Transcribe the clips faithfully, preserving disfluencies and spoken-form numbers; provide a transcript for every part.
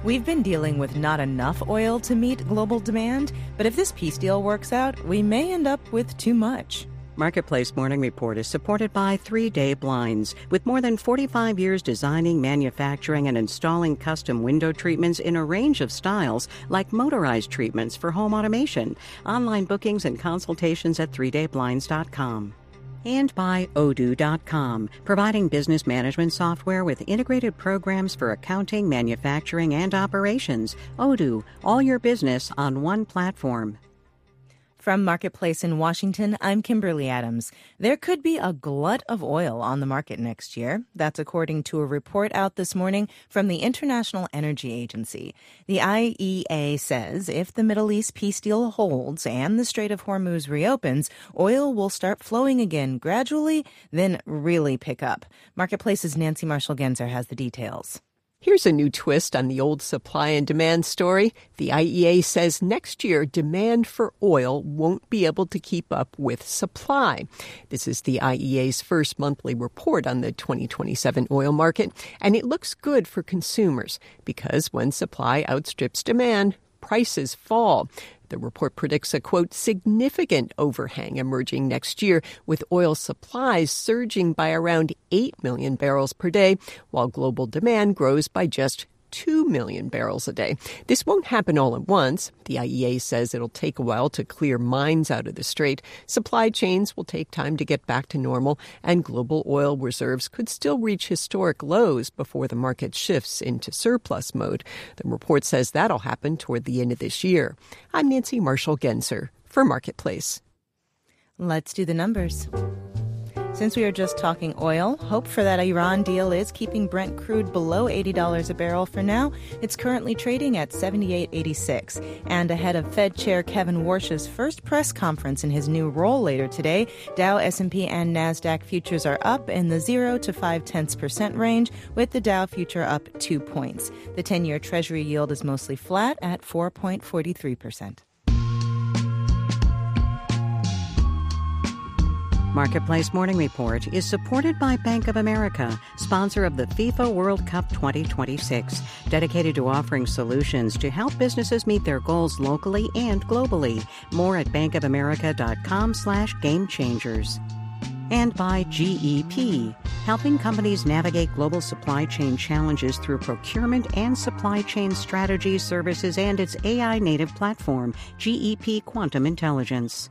We've been dealing with not enough oil to meet global demand, but if this peace deal works out, we may end up with too much. Marketplace Morning Report is supported by Three Day Blinds. With more than forty-five years designing, manufacturing, and installing custom window treatments in a range of styles, like motorized treatments for home automation. Online bookings and consultations at three day blinds dot com. And by Odoo dot com, providing business management software with integrated programs for accounting, manufacturing, and operations. Odoo, all your business on one platform. From Marketplace in Washington, I'm Kimberly Adams. There could be a glut of oil on the market next year. That's according to a report out this morning from the International Energy Agency. The I E A says if the Middle East peace deal holds and the Strait of Hormuz reopens, oil will start flowing again gradually, then really pick up. Marketplace's Nancy Marshall-Genzer has the details. Here's a new twist on the old supply and demand story. The I E A says next year demand for oil won't be able to keep up with supply. This is the I E A's first monthly report on the twenty twenty-seven oil market, and it looks good for consumers because when supply outstrips demand, prices fall. The report predicts a, quote, significant overhang emerging next year, with oil supplies surging by around eight million barrels per day, while global demand grows by just two million barrels a day. This won't happen all at once. The I E A says it'll take a while to clear mines out of the strait. Supply chains will take time to get back to normal, and global oil reserves could still reach historic lows before the market shifts into surplus mode. The report says that'll happen toward the end of this year. I'm Nancy Marshall-Genzer for Marketplace. Let's do the numbers. Since we are just talking oil, hope for that Iran deal is keeping Brent crude below eighty dollars a barrel for now. It's currently trading at seventy-eight eighty-six. And ahead of Fed Chair Kevin Warsh's first press conference in his new role later today, Dow, S and P, and NASDAQ futures are up in the zero to five tenths percent range, with the Dow future up two points. The ten-year Treasury yield is mostly flat at four point four three percent. Marketplace Morning Report is supported by Bank of America, sponsor of the FIFA World Cup twenty twenty-six, dedicated to offering solutions to help businesses meet their goals locally and globally. More at bankofamerica.com slash game changers. And by G E P, helping companies navigate global supply chain challenges through procurement and supply chain strategy services and its A I-native platform, G E P Quantum Intelligence.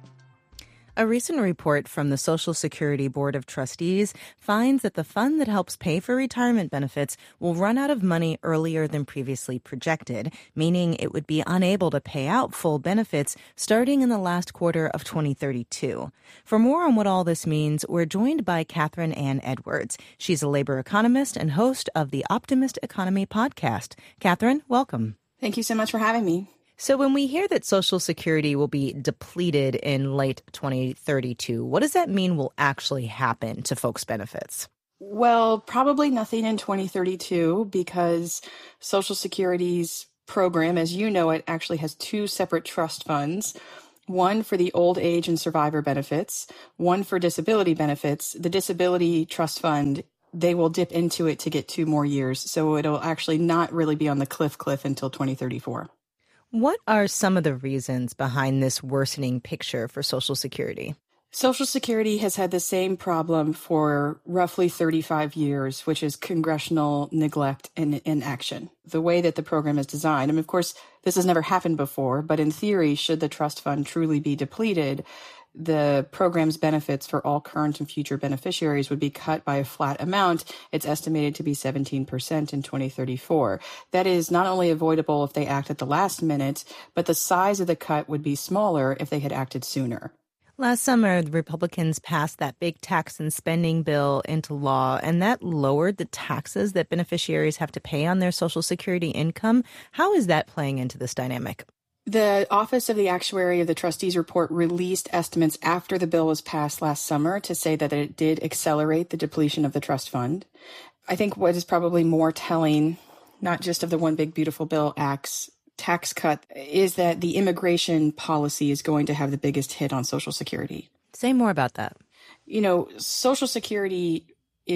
A recent report from the Social Security Board of Trustees finds that the fund that helps pay for retirement benefits will run out of money earlier than previously projected, meaning it would be unable to pay out full benefits starting in the last quarter of twenty thirty-two. For more on what all this means, we're joined by Catherine Ann Edwards. She's a labor economist and host of the Optimist Economy podcast. Catherine, welcome. Thank you so much for having me. So when we hear that Social Security will be depleted in late twenty thirty-two, what does that mean will actually happen to folks' benefits? Well, probably nothing in twenty thirty-two because Social Security's program, as you know it, actually has two separate trust funds. One for the old age and survivor benefits, one for disability benefits. The disability trust fund, they will dip into it to get two more years. So it'll actually not really be on the cliff cliff until twenty thirty-four. What are some of the reasons behind this worsening picture for Social Security? Social Security has had the same problem for roughly thirty-five years, which is congressional neglect and inaction. The way that the program is designed, and of course, this has never happened before, but in theory, should the trust fund truly be depleted, the program's benefits for all current and future beneficiaries would be cut by a flat amount. It's estimated to be seventeen percent in twenty thirty-four. That is not only avoidable if they act at the last minute, but the size of the cut would be smaller if they had acted sooner. Last summer, the Republicans passed that big tax and spending bill into law, and that lowered the taxes that beneficiaries have to pay on their Social Security income. How is that playing into this dynamic? The Office of the Actuary of the Trustees Report released estimates after the bill was passed last summer to say that it did accelerate the depletion of the trust fund. I think what is probably more telling, not just of the One Big Beautiful Bill Act's tax cut, is that the immigration policy is going to have the biggest hit on Social Security. Say more about that. You know, Social Security is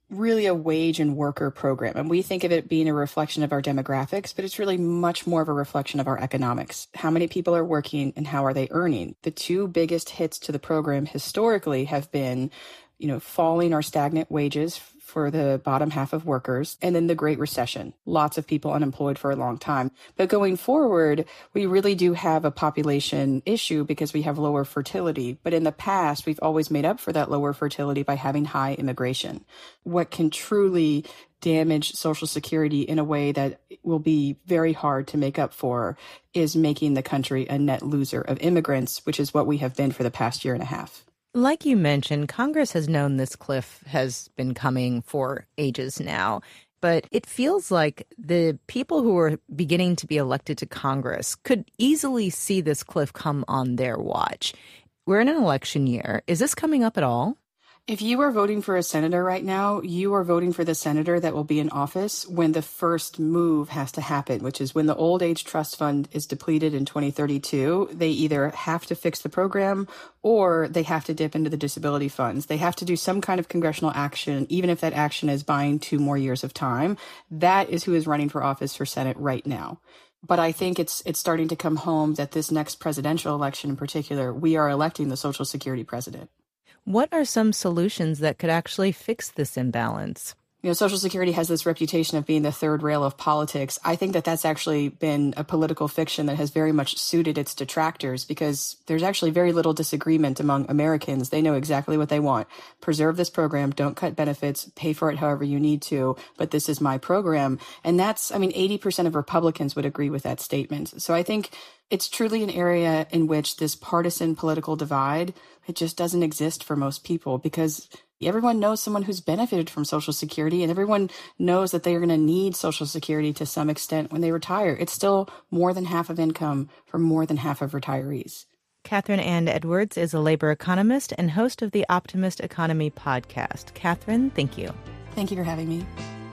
really a wage and worker program. And we think of it being a reflection of our demographics, but it's really much more of a reflection of our economics. How many people are working and how are they earning? The two biggest hits to the program historically have been, you know, falling or stagnant wages for the bottom half of workers, and then the Great Recession. Lots of people unemployed for a long time. But going forward, we really do have a population issue because we have lower fertility. But in the past, we've always made up for that lower fertility by having high immigration. What can truly damage Social Security in a way that will be very hard to make up for is making the country a net loser of immigrants, which is what we have been for the past year and a half. Like you mentioned, Congress has known this cliff has been coming for ages now, but it feels like the people who are beginning to be elected to Congress could easily see this cliff come on their watch. We're in an election year. Is this coming up at all? If you are voting for a senator right now, you are voting for the senator that will be in office when the first move has to happen, which is when the old age trust fund is depleted in twenty thirty-two. They either have to fix the program or they have to dip into the disability funds. They have to do some kind of congressional action, even if that action is buying two more years of time. That is who is running for office for Senate right now. But I think it's it's starting to come home that this next presidential election in particular, we are electing the Social Security president. What are some solutions that could actually fix this imbalance? You know, Social Security has this reputation of being the third rail of politics. I think that that's actually been a political fiction that has very much suited its detractors because there's actually very little disagreement among Americans. They know exactly what they want. Preserve this program, don't cut benefits, pay for it however you need to, but this is my program. And that's, I mean, eighty percent of Republicans would agree with that statement. So I think it's truly an area in which this partisan political divide, it just doesn't exist for most people because everyone knows someone who's benefited from Social Security and everyone knows that they are going to need Social Security to some extent when they retire. It's still more than half of income for more than half of retirees. Catherine Ann Edwards is a labor economist and host of the Optimist Economy podcast. Catherine, thank you. Thank you for having me.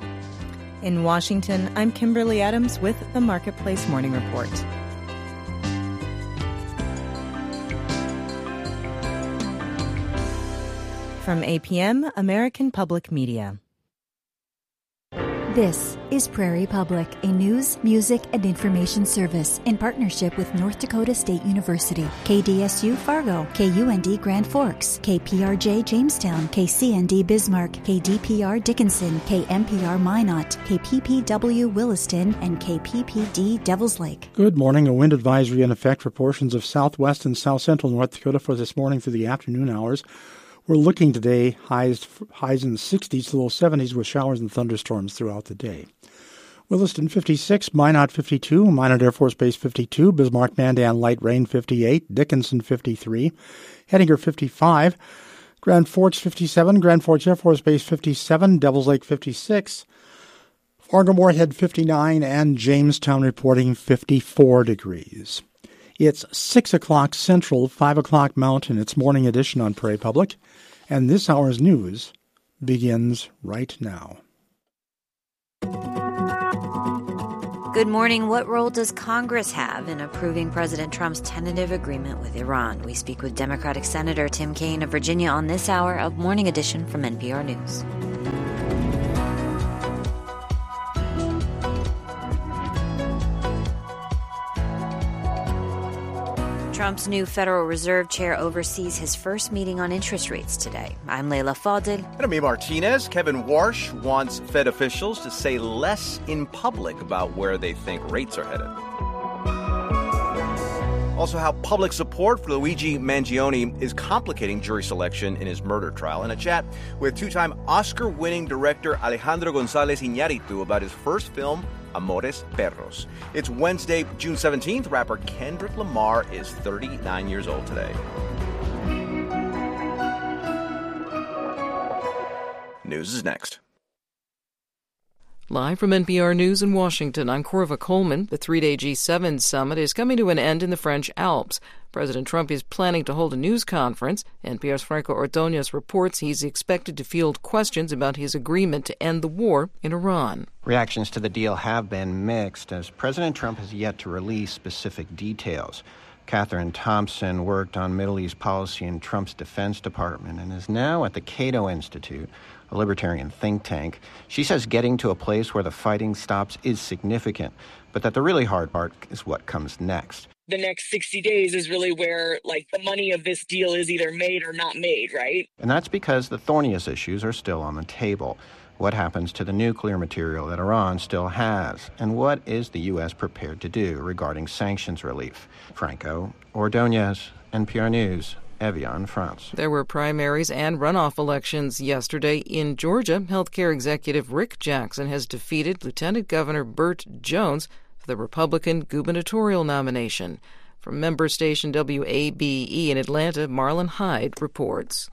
In Washington, I'm Kimberly Adams with the Marketplace Morning Report. From A P M, American Public Media. This is Prairie Public, a news, music, and information service in partnership with North Dakota State University, K D S U Fargo, K U N D Grand Forks, K P R J Jamestown, K C N D Bismarck, K D P R Dickinson, K M P R Minot, K P P W Williston, and K P P D Devils Lake. Good morning. A wind advisory in effect for portions of southwest and south central North Dakota for this morning through the afternoon hours. We're looking today highs highs in the sixties to low seventies with showers and thunderstorms throughout the day. Williston fifty-six, Minot fifty-two, Minot Air Force Base fifty-two, Bismarck Mandan light rain fifty-eight, Dickinson fifty-three, Hettinger fifty-five, Grand Forks fifty-seven, Grand Forks Air Force Base fifty-seven, Devils Lake fifty-six, Fargo Moorhead fifty-nine, and Jamestown reporting fifty-four degrees. It's six o'clock Central, five o'clock Mountain. It's Morning Edition on Prairie Public, and this hour's news begins right now. Good morning. What role does Congress have in approving President Trump's tentative agreement with Iran? We speak with Democratic Senator Tim Kaine of Virginia on this hour of Morning Edition from N P R News. Trump's new Federal Reserve Chair oversees his first meeting on interest rates today. I'm Leila Fadel. And I'm E. Martinez. Kevin Warsh wants Fed officials to say less in public about where they think rates are headed. Also, how public support for Luigi Mangione is complicating jury selection in his murder trial. And a chat with two-time Oscar-winning director Alejandro González Iñárritu about his first film, Amores Perros. It's Wednesday, June seventeenth. Rapper Kendrick Lamar is thirty-nine years old today. News is next. Live from N P R News in Washington, I'm Corva Coleman. The three-day G seven summit is coming to an end in the French Alps. President Trump is planning to hold a news conference. N P R's Franco Ordóñez reports he's expected to field questions about his agreement to end the war in Iran. Reactions to the deal have been mixed, as President Trump has yet to release specific details. Catherine Thompson worked on Middle East policy in Trump's Defense Department and is now at the Cato Institute, a libertarian think tank. She says getting to a place where the fighting stops is significant, but that the really hard part is what comes next. The next sixty days is really where, like, the money of this deal is either made or not made, right? And that's because the thorniest issues are still on the table. What happens to the nuclear material that Iran still has? And what is the U S prepared to do regarding sanctions relief? Franco Ordonez, N P R News, Evian, France. There were primaries and runoff elections yesterday in Georgia. Healthcare executive Rick Jackson has defeated Lieutenant Governor Burt Jones for the Republican gubernatorial nomination. From member station W A B E in Atlanta, Marlon Hyde reports.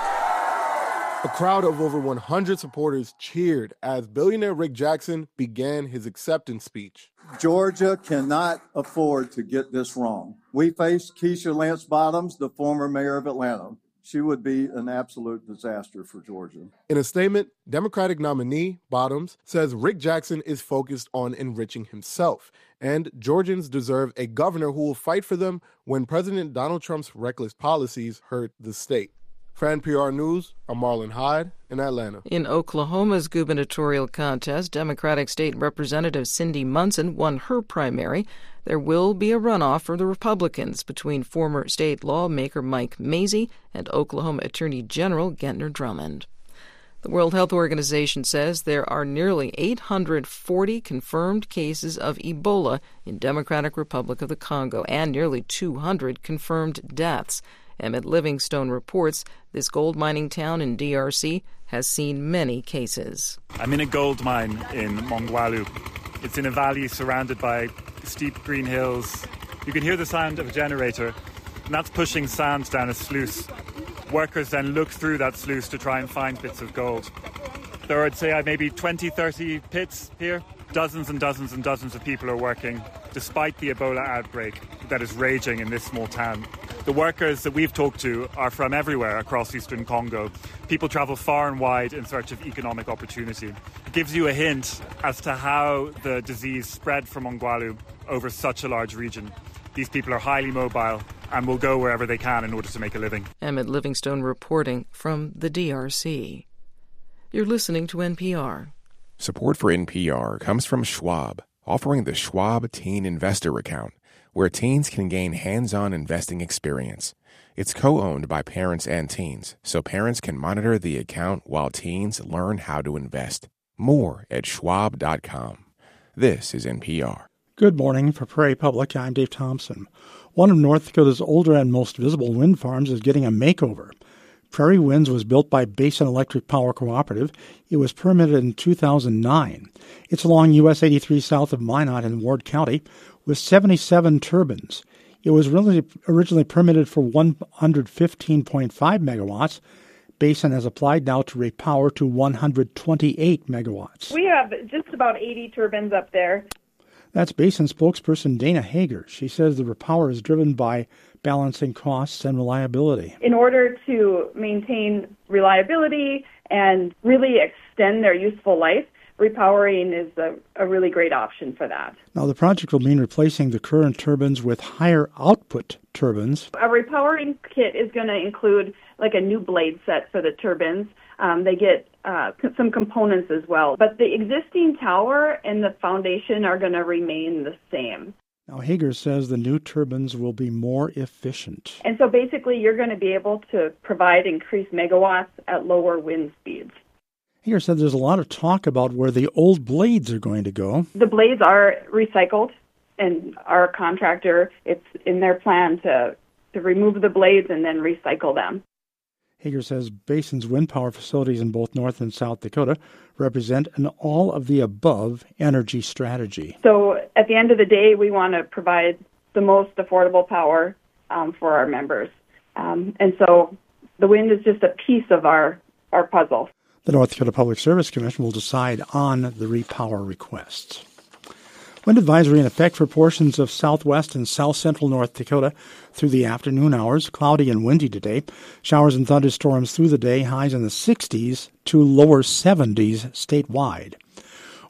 A crowd of over one hundred supporters cheered as billionaire Rick Jackson began his acceptance speech. Georgia cannot afford to get this wrong. We face Keisha Lance Bottoms, the former mayor of Atlanta. She would be an absolute disaster for Georgia. In a statement, Democratic nominee Bottoms says Rick Jackson is focused on enriching himself, and Georgians deserve a governor who will fight for them when President Donald Trump's reckless policies hurt the state. For N P R News, I'm Marlon Hyde in Atlanta. In Oklahoma's gubernatorial contest, Democratic State Representative Cindy Munson won her primary. There will be a runoff for the Republicans between former state lawmaker Mike Mazzei and Oklahoma Attorney General Gentner Drummond. The World Health Organization says there are nearly eight hundred forty confirmed cases of Ebola in Democratic Republic of the Congo and nearly two hundred confirmed deaths. Emmett Livingstone reports this gold mining town in D R C has seen many cases. I'm in a gold mine in Mongwalu. It's in a valley surrounded by steep green hills. You can hear the sound of a generator, and that's pushing sand down a sluice. Workers then look through that sluice to try and find bits of gold. There are, I'd say, maybe twenty, thirty pits here. Dozens and dozens and dozens of people are working, despite the Ebola outbreak that is raging in this small town. The workers that we've talked to are from everywhere across eastern Congo. People travel far and wide in search of economic opportunity. It gives you a hint as to how the disease spread from Mongwalu over such a large region. These people are highly mobile and will go wherever they can in order to make a living. Emmett Livingstone reporting from the D R C. You're listening to N P R. Support for N P R comes from Schwab, offering the Schwab Teen Investor Account, where teens can gain hands-on investing experience. It's co-owned by parents and teens, so parents can monitor the account while teens learn how to invest. More at schwab dot com. This is N P R. Good morning. For Prairie Public, I'm Dave Thompson. One of North Dakota's older and most visible wind farms is getting a makeover. Prairie Winds was built by Basin Electric Power Cooperative. It was permitted in two thousand nine. It's along U S eighty-three south of Minot in Ward County with seventy-seven turbines. It was really originally permitted for one hundred fifteen point five megawatts. Basin has applied now to repower to one hundred twenty-eight megawatts. We have just about eighty turbines up there. That's Basin spokesperson Dana Hager. She says the repower is driven by balancing costs and reliability. In order to maintain reliability and really extend their useful life, repowering is a, a really great option for that. Now, the project will mean replacing the current turbines with higher output turbines. A repowering kit is going to include like a new blade set for the turbines. Um, they get uh, some components as well. But the existing tower and the foundation are going to remain the same. Now, Hager says the new turbines will be more efficient. And so basically you're going to be able to provide increased megawatts at lower wind speeds. Hager said there's a lot of talk about where the old blades are going to go. The blades are recycled, and our contractor, it's in their plan to, to remove the blades and then recycle them. Hager says Basin's wind power facilities in both North and South Dakota represent an all-of-the-above energy strategy. So at the end of the day, we want to provide the most affordable power um, for our members. Um, and so the wind is just a piece of our, our puzzle. The North Dakota Public Service Commission will decide on the repower requests. Wind advisory in effect for portions of southwest and south-central North Dakota through the afternoon hours. Cloudy and windy today. Showers and thunderstorms through the day. Highs in the sixties to lower seventies statewide.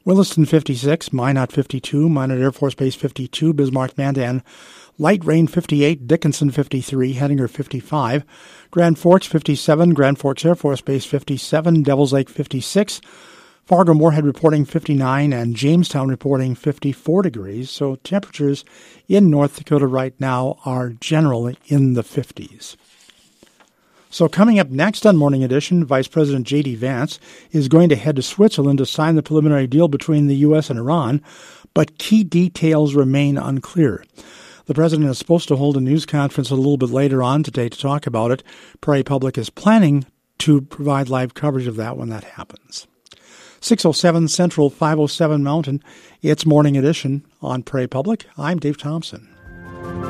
Williston fifty-six, Minot fifty-two, Minot Air Force Base fifty-two, Bismarck Mandan, Light Rain fifty-eight, Dickinson fifty-three, Hettinger fifty-five, Grand Forks fifty-seven, Grand Forks Air Force Base fifty-seven, Devils Lake fifty-six, Fargo Moorhead reporting fifty-nine, and Jamestown reporting fifty-four degrees. So temperatures in North Dakota right now are generally in the fifties. So coming up next on Morning Edition, Vice President J D. Vance is going to head to Switzerland to sign the preliminary deal between the U S and Iran, but key details remain unclear. The president is supposed to hold a news conference a little bit later on today to talk about it. Prairie Public is planning to provide live coverage of that when that happens. six oh seven Central, five oh seven Mountain. It's Morning Edition on Prairie Public. I'm Dave Thompson.